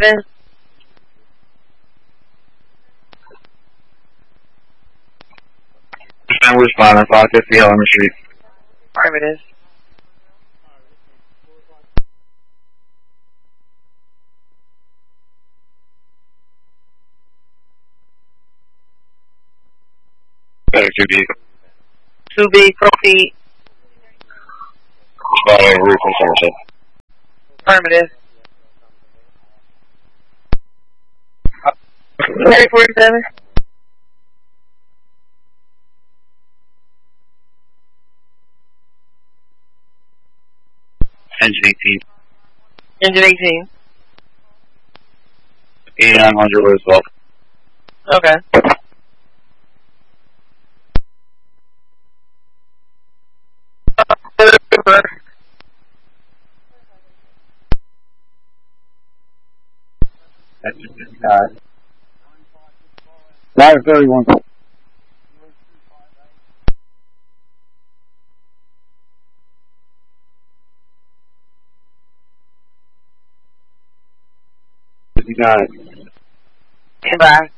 Affirmative. I'm responding, 550 Elmer Street. Affirmative. Better 2B. 2B, proceed. Responding, roof on Somerset. Affirmative. 3047. Engine 18. Engine 18. 8900 Roosevelt. Okay. That's 931. You got it. Stand by.